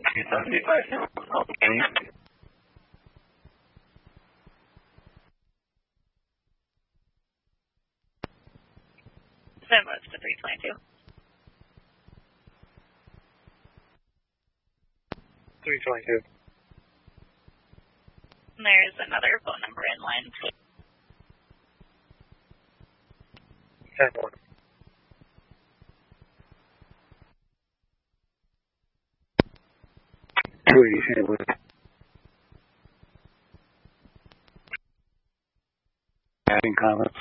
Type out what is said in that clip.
Then moves to 322. 322. And there's another phone number in line. 10-1. Adding comments.